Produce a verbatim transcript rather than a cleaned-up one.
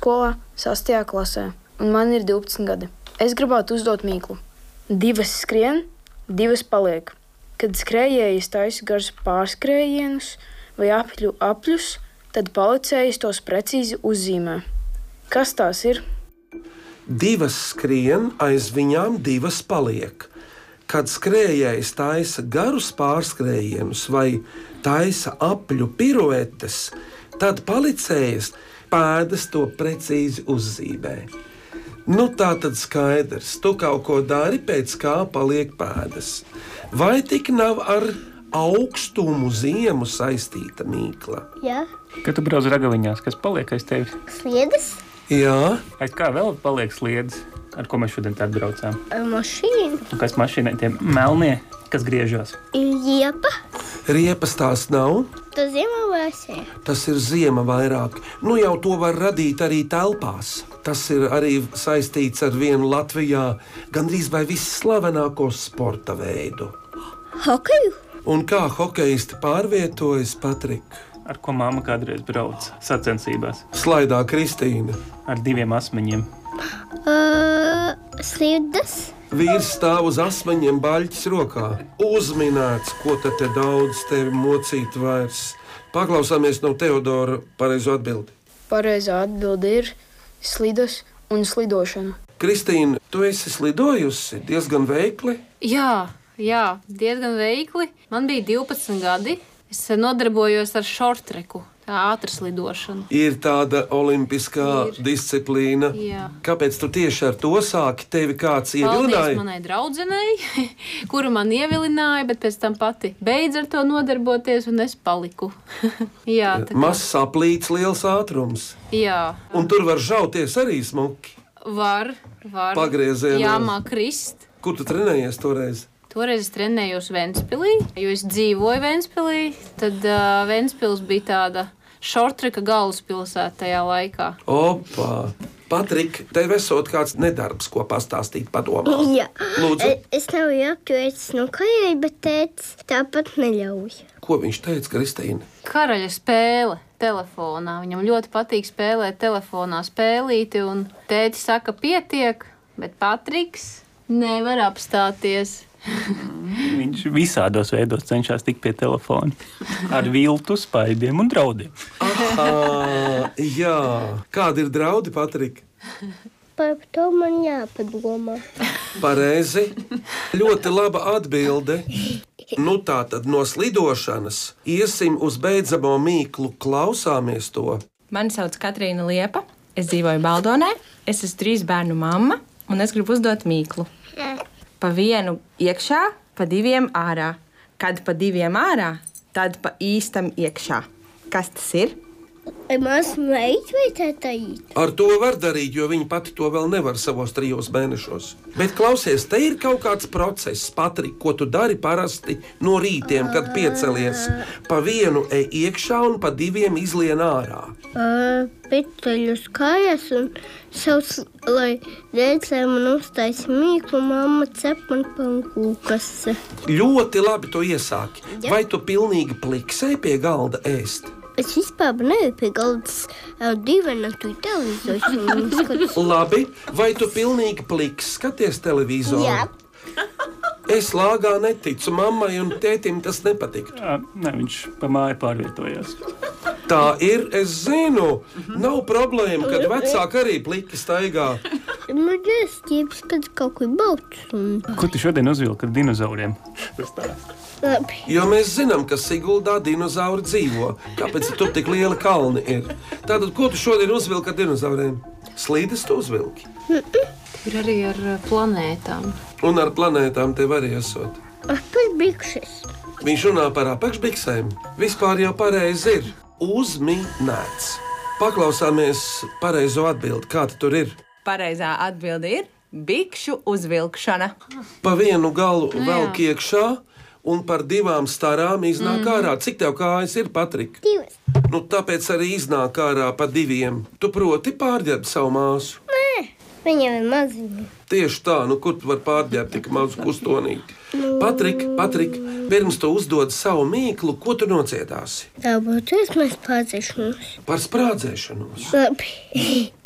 vidusskolā, sastajā klasē, un man ir divpadsmit gadi. Es gribētu uzdot mīklu. Divas skrien, divas paliek. Kad skrējējis taisa garus pārskrējienus vai apļu apļus, tad palicējis tos precīzi uzzīmē. Kas tās ir? Divas skrien, aiz viņām divas paliek. Kad skrējējs taisa garus pārskrējienus vai taisa apļu piruetes, tad palicējis pēdas to precīzi uzzīmē. Nu tā tad skaidrs, tu kaut ko dari, pēc kā paliek pēdas. Vai tik nav ar augstumu ziemu saistīta mīkla? Jā. Kad tu brauc ragaviņās, kas paliek aiz tevis? Sliedes? Jā. Aiz kā vēl paliek sliedes? Ar ko mēs šodien tādu braucām? Ar mašīnu. Un kas mašīnai tie melnie, kas griežās? Riepa. Riepas tās nav. Tas ziemā vēsē. Tas ir ziema vairāk. Nu jau to var radīt arī telpās. Tas ir arī saistīts ar vienu Latvijā gandrīz vai visslavenāko sporta veidu. Hokeju? Un kā hokeisti pārvietojas, Patrik? Ar ko mamma kādreiz brauc sacensībās? Slaidā Kristīna. Ar diviem asmeņiem. Uh, sliedes? Vīrs stāv uz asmeņiem, baļķis rokā. Uzminēts, ko tad te daudz tevi mocīt vairs. Paklausāmies no Teodora pareizo atbildi. Pareizā atbilde ir slidas un slidošana. Kristīna, tu esi slidojusi diezgan veikli? Jā, jā, diezgan veikli. Man bija divpadsmit gadi. Es nodarbojos ar šortreku, tā ātras lidošana. Ir tāda olimpiskā Ir. disciplīna. Jā. Kāpēc tu tieši ar to sāki? Tevi kāds ievilināja? Paldies manai draudzenei, kuru man ievilināja, bet pēc tam pati beidz ar to nodarboties, un es paliku. Jā, tā kā... Mazs saplīts, liels ātrums. Jā. Un tur var žauties arī smuki. Var, var. Pagriezienos. Jāmāk krist. Kur tu trenējies toreiz? Toreiz es trenējos Ventspilī, jo es dzīvoju Ventspilī. Tad uh, Ventspils bija tāda šortreka galvaspilsēta tajā laikā. Opa! Patrik, tev esot kāds nedarbs, ko pastāstīt padomā. Jā. Lūdzu. Es nevaru apturēties no kājai, bet tētis tāpat neļauj. Ko viņš teica, Kristīna? Karaļa spēle telefonā. Viņam ļoti patīk spēlēt telefonā spēlīti, un tēti saka, pietiek, bet Patriks nevar apstāties. Viņš visādos veidos cenšas tikt pie telefona. Ar viltu, spaidiem un draudiem. Aha, jā. Kādi ir draudi, Patrik? Par to man jāpadomā. Pareizi. Ļoti laba atbilde. Nu tā tad no slidošanas iesim uz beidzamo mīklu, klausāmies to. Mani sauc Katrīna Liepa, es dzīvoju Baldonē, es esmu trīs bērnu mamma, un es gribu uzdot mīklu. Pa vienu iekšā, pa diviem ārā. Kad pa diviem ārā, tad pa īstam iekšā. Kas tas ir? Maz meitu vai tētājīt? Ar to var darīt, jo viņa pati to vēl nevar savos trijos mēnešos. Bet klausies, te ir kaut kāds process, Patrik, ko tu dari parasti no rītiem, kad piecelies. Pa vienu ej iekšā un pa diviem izlien ārā. Piteļus kājas un savs, lai dēcē man uztaisa mīklu, mamma cep man pankūkas. Ļoti labi tu iesāki. Vai tu pilnīgi pliksēji pie galda ēst? Es vispār neju pie galdas divainā tu televizoru. Labi, vai tu pilnīgi pliks skaties televizoru? Jā. Es lāgā neticu, mammai un tētim tas nepatiktu. Jā, ne, viņš pa māju pārvietojās. Tā ir, es zinu. Nav problēma, kad vecāki arī pliki staigā. Man jāstīps pēc kaut ko balts. Un... Ko tu šodien uzvilki ar dinozauriem? Labi. Jo mēs zinām, ka Siguldā dinozauri dzīvo. Kāpēc tur tik lieli kalni ir? Tātad, ko tu šodien uzvilki ar dinozauriem? Slīdes tu uzvilki? Ir arī ar planētām. Un ar planētām tev arī esot. Apakšbikses. Viņš runā par apakšbiksēm. Vispār jau pareizi ir. Uzminēts. Paklausāmies pareizo atbildi. Kā tur ir? Pareizā atbilde ir bikšu uzvilkšana. Pa vienu galu Nu, velk iekšā un par divām starām iznāk mm. ārā. Cik tev kājas ir, Patrik? Divas. Nu, tāpēc arī iznāk ārā pa diviem. Tu proti pārģērbt savu māsu? Nē, viņam ir maziņa. Tieši tā, nu kur tu var pārģērbt tik mazu kustonīti? Patrik, Patrik, pirms tu uzdod savu mīklu, ko tu nociedāsi? Tā būtu mēs pārdzēšanos. Par sprādzēšanos. Labi.